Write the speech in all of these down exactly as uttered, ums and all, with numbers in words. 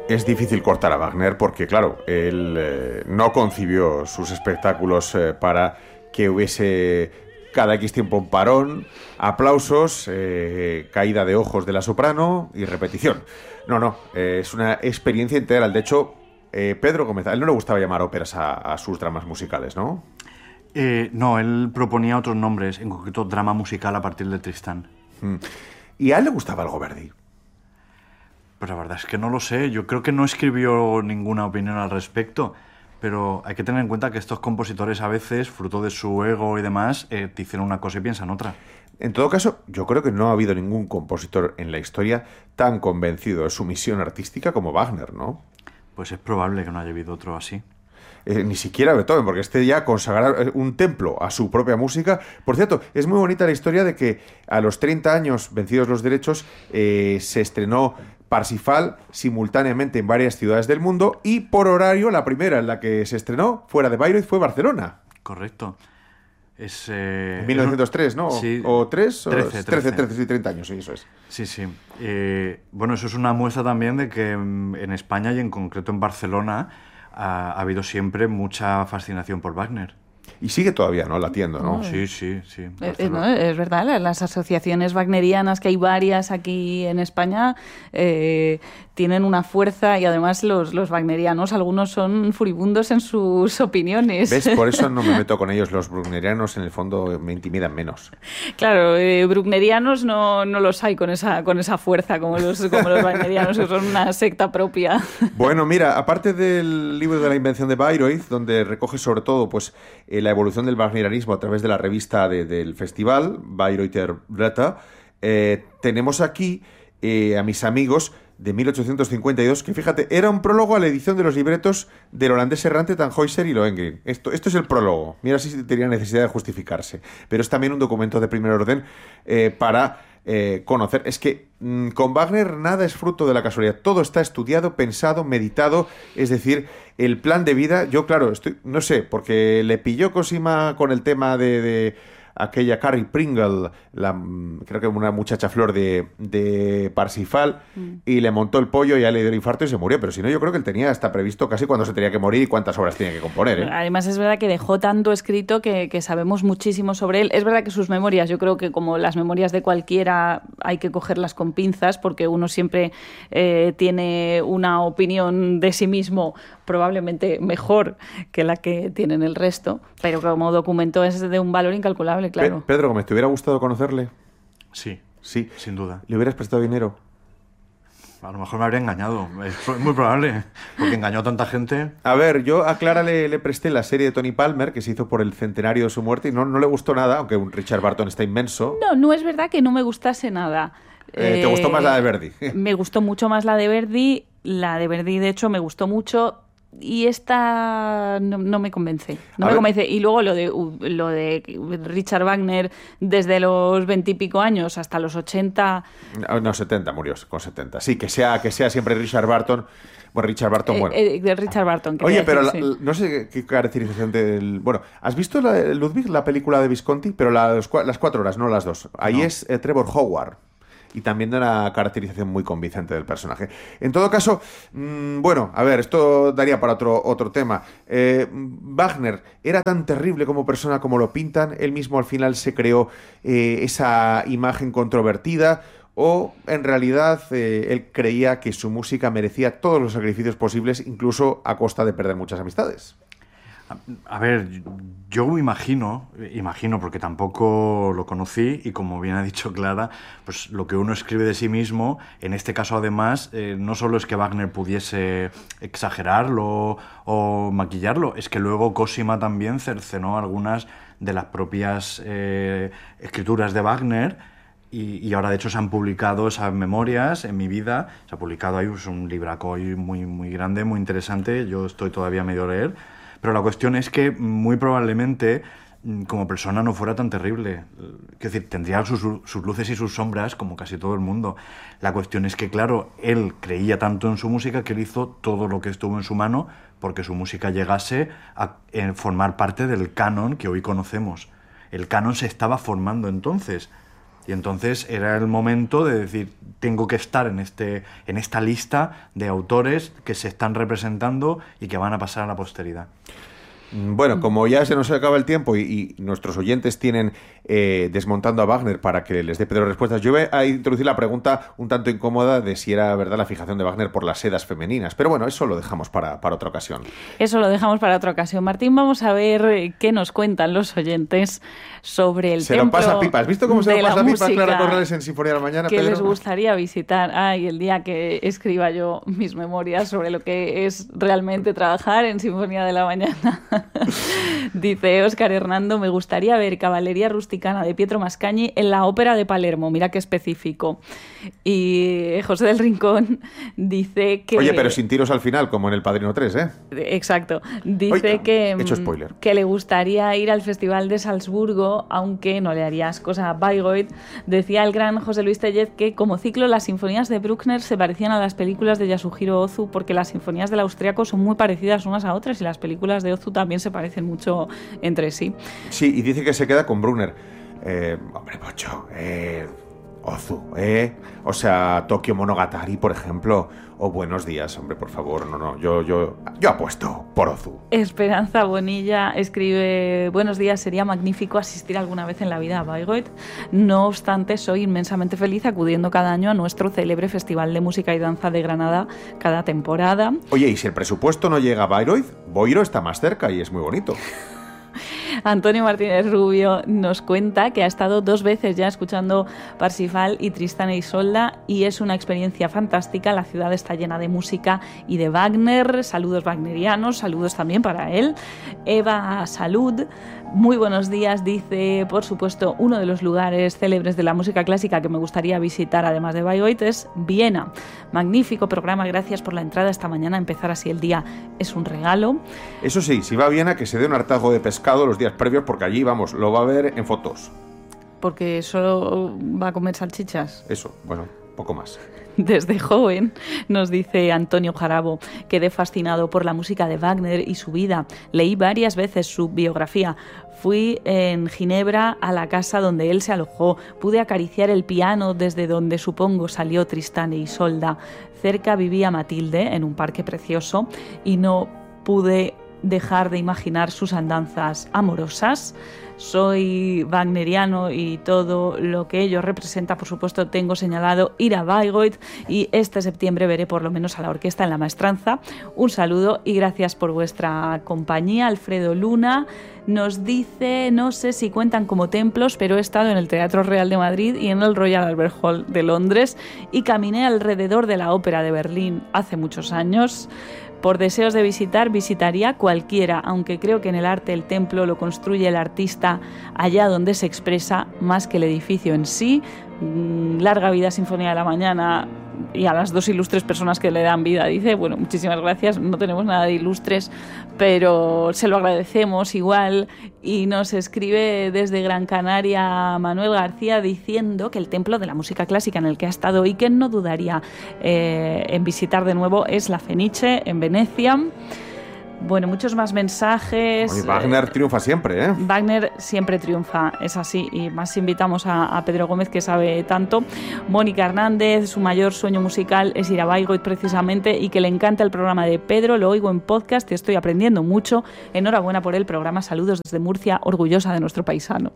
Es difícil cortar a Wagner porque, claro, él eh, no concibió sus espectáculos eh, para que hubiese cada X tiempo un parón, aplausos, eh, caída de ojos de la soprano y repetición. No, no, eh, es una experiencia integral. De hecho, eh, Pedro Gómez, a él no le gustaba llamar óperas a, a sus dramas musicales, ¿no? Eh, no, él proponía otros nombres, en concreto drama musical a partir de Tristán. Mm. ¿Y a él le gustaba algo Verdi? Pues la verdad es que no lo sé. Yo creo que no escribió ninguna opinión al respecto. Pero hay que tener en cuenta que estos compositores a veces, fruto de su ego y demás, eh, te hicieron una cosa y piensan otra. En todo caso, yo creo que no ha habido ningún compositor en la historia tan convencido de su misión artística como Wagner, ¿no? Pues es probable que no haya habido otro así. Eh, ni siquiera Beethoven, porque este ya consagrar un templo a su propia música. Por cierto, es muy bonita la historia de que a los treinta años, vencidos los derechos, eh, se estrenó Parsifal simultáneamente en varias ciudades del mundo y por horario la primera en la que se estrenó fuera de Bayreuth fue Barcelona. Correcto. Es, eh, en mil novecientos tres, ¿no? Sí, ¿O tres? trece, trece, trece, sí, treinta años, sí, eso es. Sí, sí. Eh, bueno, eso es una muestra también de que en España y en concreto en Barcelona ha, ha habido siempre mucha fascinación por Wagner. Y sigue todavía, ¿no? Latiendo, ¿no? Sí, sí, sí. Eh, no, es verdad, las asociaciones wagnerianas, que hay varias aquí en España, eh, tienen una fuerza y además los, los wagnerianos, algunos son furibundos en sus opiniones. ¿Ves? Por eso no me meto con ellos. Los brucknerianos en el fondo me intimidan menos. Claro, eh, brucknerianos no, no los hay con esa, con esa fuerza como los, como los wagnerianos, que son una secta propia. Bueno, mira, aparte del libro de la invención de Bayreuth, donde recoge sobre todo pues eh, la evolución del wagnerianismo a través de la revista de, del festival, Bayreuther Blätter, eh, tenemos aquí eh, a mis amigos de mil ochocientos cincuenta y dos, que fíjate, era un prólogo a la edición de los libretos del holandés errante Tannhäuser y Lohengrin. Esto, esto es el prólogo. Mira si tenía necesidad de justificarse. Pero es también un documento de primer orden eh, para eh, conocer. Es que mmm, con Wagner nada es fruto de la casualidad. Todo está estudiado, pensado, meditado. Es decir, el plan de vida. Yo, claro, estoy, no sé, porque le pilló Cosima con el tema de... de aquella Carrie Pringle, la, creo que una muchacha flor de, de Parsifal, mm. y le montó el pollo y ya le dio el infarto y se murió. Pero si no, yo creo que él tenía hasta previsto casi cuándo se tenía que morir y cuántas obras tenía que componer, ¿eh? Además, es verdad que dejó tanto escrito que, que sabemos muchísimo sobre él. Es verdad que sus memorias, yo creo que como las memorias de cualquiera, hay que cogerlas con pinzas, porque uno siempre eh, tiene una opinión de sí mismo probablemente mejor que la que tienen el resto, pero como documento es de un valor incalculable, claro. Pe- Pedro Gómez, ¿te hubiera gustado conocerle? Sí, sí, sin duda. ¿Le hubieras prestado dinero? A lo mejor me habría engañado, es muy probable, porque engañó a tanta gente. A ver, yo a Clara le, le presté la serie de Tony Palmer, que se hizo por el centenario de su muerte, y no, no le gustó nada, aunque un Richard Barton está inmenso. No, no es verdad que no me gustase nada. Eh, ¿Te gustó más la de Verdi? Me gustó mucho más la de Verdi, la de Verdi de hecho me gustó mucho. Y esta no, no me convence, no a me ver. convence. Y luego lo de lo de Richard Wagner desde los veintipico años hasta los ochenta. No, no, setenta murió, con setenta. Sí, que sea, que sea siempre Richard Barton. Bueno, Richard Barton, bueno. Eh, eh, de Richard Barton. Oye, pero decir, la, sí. no sé qué caracterización del... Bueno, ¿has visto la, Ludwig, la película de Visconti? Pero la, las cuatro horas, no las dos. Ahí no. es eh, Trevor Howard. Y también de una caracterización muy convincente del personaje. En todo caso, mmm, bueno, a ver, esto daría para otro, otro tema. Eh, Wagner era tan terrible como persona como lo pintan. Él mismo al final se creó eh, esa imagen controvertida. O en realidad eh, él creía que su música merecía todos los sacrificios posibles, incluso a costa de perder muchas amistades. A ver, yo me imagino, imagino porque tampoco lo conocí y como bien ha dicho Clara, pues lo que uno escribe de sí mismo, en este caso además, eh, no solo es que Wagner pudiese exagerarlo o maquillarlo, es que luego Cosima también cercenó algunas de las propias eh, escrituras de Wagner y, y ahora de hecho se han publicado esas memorias en mi vida, se ha publicado ahí pues, un libraco muy, muy grande, muy interesante, yo estoy todavía medio a leer. Pero la cuestión es que muy probablemente como persona no fuera tan terrible. Es decir, tendría sus, sus luces y sus sombras como casi todo el mundo. La cuestión es que, claro, él creía tanto en su música que él hizo todo lo que estuvo en su mano porque su música llegase a, a formar parte del canon que hoy conocemos. El canon se estaba formando entonces. Y entonces era el momento de decir, tengo que estar en, este, en esta lista de autores que se están representando y que van a pasar a la posteridad. Bueno, como ya se nos acaba el tiempo y, y nuestros oyentes tienen eh, desmontando a Wagner para que les dé Pedro respuestas, yo voy a introducir la pregunta un tanto incómoda de si era verdad la fijación de Wagner por las sedas femeninas. Pero bueno, eso lo dejamos para, para otra ocasión. Eso lo dejamos para otra ocasión. Martín, vamos a ver qué nos cuentan los oyentes sobre el se templo. Se lo pasa pipa. ¿Has visto cómo se lo pasa pipa Clara Corrales en Sinfonía de la Mañana, que Pedro? les gustaría visitar. Ay, el día que escriba yo mis memorias sobre lo que es realmente trabajar en Sinfonía de la Mañana. Dice Óscar Hernando, me gustaría ver Caballería Rusticana de Pietro Mascagni en la Ópera de Palermo. Mira qué específico. Y José del Rincón dice que... Oye, pero sin tiros al final, como en El Padrino tres, ¿eh? Exacto. Dice Oye, que, he hecho spoiler. que le gustaría ir al Festival de Salzburgo, aunque no le haría ascos a Bayreuth. Decía el gran José Luis Tellez que, como ciclo, las sinfonías de Bruckner se parecían a las películas de Yasuhiro Ozu, porque las sinfonías del austriaco son muy parecidas unas a otras y las películas de Ozu también se parecen mucho entre sí. Sí, y dice que se queda con Bruckner. Eh, hombre, Pocho, eh, Ozu, ¿eh? O sea, Tokio Monogatari, por ejemplo. O Buenos Días, hombre, por favor. No, no, yo, yo, yo apuesto por Ozu. Esperanza Bonilla escribe: buenos días, sería magnífico asistir alguna vez en la vida a Bayreuth. No obstante, soy inmensamente feliz acudiendo cada año a nuestro célebre Festival de Música y Danza de Granada cada temporada. Oye, y si el presupuesto no llega a Bayreuth, Boiro está más cerca y es muy bonito. Antonio Martínez Rubio nos cuenta que ha estado dos veces ya escuchando Parsifal y Tristán e Isolda y es una experiencia fantástica. La ciudad está llena de música y de Wagner. Saludos wagnerianos, saludos también para él. Eva Salud, muy buenos días, dice, por supuesto, uno de los lugares célebres de la música clásica que me gustaría visitar, además de Bayreuth, es Viena. Magnífico programa, gracias por la entrada esta mañana. Empezar así el día es un regalo. Eso sí, si va a Viena, que se dé un hartazgo de pescado los días previos, porque allí, vamos, lo va a ver en fotos. Porque solo va a comer salchichas. Eso, bueno, poco más. Desde joven, nos dice Antonio Jarabo, quedé fascinado por la música de Wagner y su vida. Leí varias veces su biografía. Fui en Ginebra a la casa donde él se alojó. Pude acariciar el piano desde donde supongo salió Tristán e Isolda. Cerca vivía Matilde, en un parque precioso, y no pude dejar de imaginar sus andanzas amorosas. Soy wagneriano y todo lo que ello representa, por supuesto, tengo señalado ir a Bayreuth y este septiembre veré por lo menos a la orquesta en La Maestranza. Un saludo y gracias por vuestra compañía. Alfredo Luna nos dice, no sé si cuentan como templos, pero he estado en el Teatro Real de Madrid y en el Royal Albert Hall de Londres y caminé alrededor de la Ópera de Berlín hace muchos años. Por deseos de visitar, visitaría cualquiera, aunque creo que en el arte el templo lo construye el artista allá donde se expresa más que el edificio en sí. Larga vida Sinfonía de la Mañana y a las dos ilustres personas que le dan vida, dice. Bueno, muchísimas gracias, no tenemos nada de ilustres, pero se lo agradecemos igual. Y nos escribe desde Gran Canaria Manuel García diciendo que el templo de la música clásica en el que ha estado y que no dudaría eh, en visitar de nuevo es la Fenice en Venecia. Bueno, muchos más mensajes. Oye, Wagner triunfa siempre, ¿eh? Wagner siempre triunfa, es así. Y más invitamos a, a Pedro Gómez, que sabe tanto. Mónica Hernández, su mayor sueño musical es ir a Bayreuth precisamente y que le encanta el programa de Pedro. Lo oigo en podcast y estoy aprendiendo mucho. Enhorabuena por el programa. Saludos desde Murcia, orgullosa de nuestro paisano.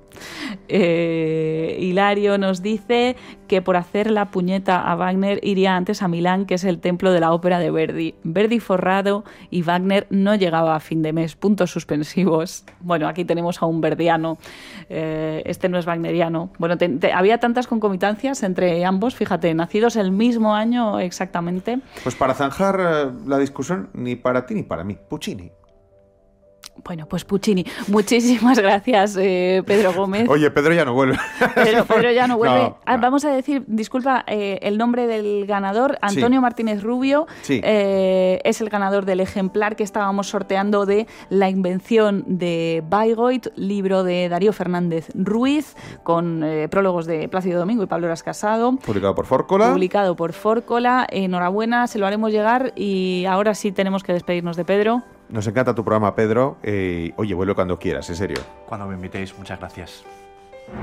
Eh, Hilario nos dice que por hacer la puñeta a Wagner iría antes a Milán, que es el templo de la ópera de Verdi. Verdi forrado y Wagner no llegaba a fin de mes. Puntos suspensivos. Bueno, aquí tenemos a un verdiano. Eh, este no es wagneriano. Bueno, te, te, había tantas concomitancias entre ambos, fíjate, nacidos el mismo año exactamente. Pues para zanjar eh, la discusión, ni para ti ni para mí. Puccini. Bueno, pues Puccini. Muchísimas gracias, eh, Pedro Gómez. Oye, Pedro ya no vuelve. Pero Pedro ya no vuelve. No, ah, no. Vamos a decir, disculpa, eh, el nombre del ganador, Antonio sí. Martínez Rubio, sí. eh, es el ganador del ejemplar que estábamos sorteando de La invención de Bayreuth, libro de Darío Fernández Ruiz, con eh, prólogos de Plácido Domingo y Pablo Eras Casado. Publicado por Fórcola. Publicado por Fórcola. Enhorabuena, se lo haremos llegar y ahora sí tenemos que despedirnos de Pedro. Nos encanta tu programa, Pedro. Eh, oye, vuelve cuando quieras, en serio. Cuando me invitéis, muchas gracias.